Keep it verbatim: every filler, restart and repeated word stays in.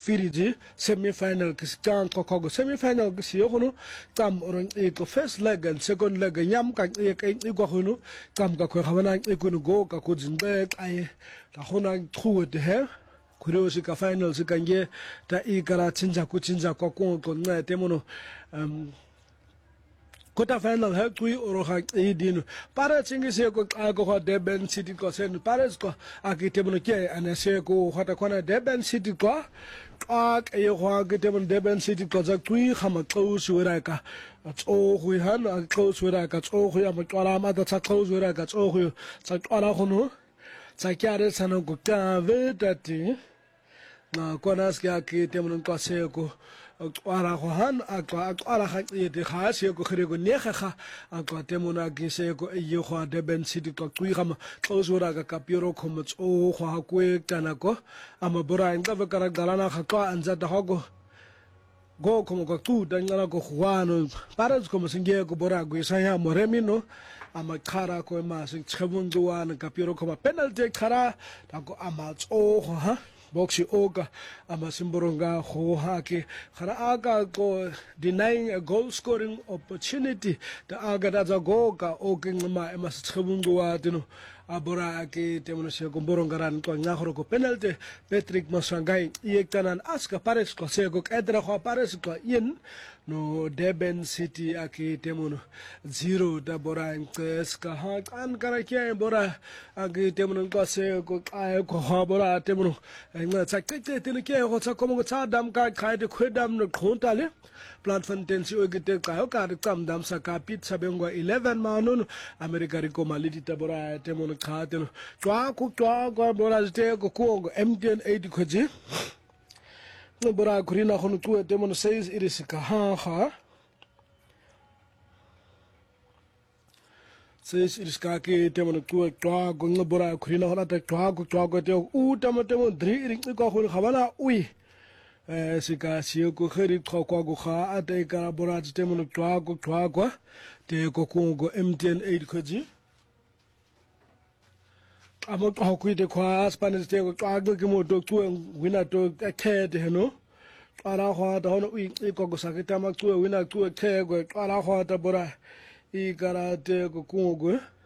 Fiji semi-final kiskan kokogo semi-final kisiyokuno tam orang iko first leg and second leg nyam kan ik iko kuno tam ka ko hawana iko go ka ko zinbe ay ka hona true de her kuro si ka final si kanje ta ikara chinja ku chinja ko ko ko na temono um Kota final ha kui oro ha idino para chingi se ko ko ha Durban City ko sen para ko akitemono ke ana se ko hata kona Durban City ko ak e ho akitemono Durban City ko za kui khama ko suira ka tso hui han ko suira ka tso hui ama twala ma ta ko suira ka tso hui sa twala khono sa kyare sano ko ka vetati na kona ska akitemono ko se ko Ara Johan, Aqua, Ara, the Has, you could go near her, Aqua Temona Gisego, Yoha, Deben City, Coquiham, close with a capiro, comets, oh, Huaque, Tanaco, Amabura, and Gavaka, Galana, Haka, and Zatahogo. Go come go tu, Danganago Juan, Paras como Singiago Borago, Saya Moremino, Amacara, Coemas, and Chebunduan, and Capiro, come a penalty, Cara, Taco Amats, oh, huh? Boxy Oga, Amasimboronga, Hohaki, Haraga go denying a goal scoring opportunity. The Agadaza Goga, Oking my Emas Trebunguatino, Aboraki, Temosia Gomborongaran, Nahoro penalty, Patrick Masangai, Yektan and Aska Paris, Cosego, Edraho Paris, in no Durban City, Aki Temono, zero, Dabora and Keska, and Karakia and Bora, Aki Temono Cosego, I Cohabora Temono. Let's take it in the care of what's a common dam guy, kind of quidam no contale. Plant Fontaine, you get the Kayoka, come dam Saka, Pizza Benga eleven Manon, America Rico Maliti Tabora, Temon Carton, Twaku, Twago, Boras de Goko, M D N eighty Koji. No Bora Kurina Honutu, Demon says it is a Kaha. Says it is Kaki, Temon to Twago, no Bora Kurina Honata, Twago, Twago, U Tamatemo, Dri, Nico Havana, we. Sika Sioko Heri Twago, at a Caraborat, Temon Twago, Twago, Te Cocongo, M D N eight Koji. I'm not how quick the class, Spanish Tego, Twago, Doctor, and winner to a cat, you know. Araha, the Hono, Ecosakitama to a winner to a keg, Araha, the Bora, Igarate, Cocongo.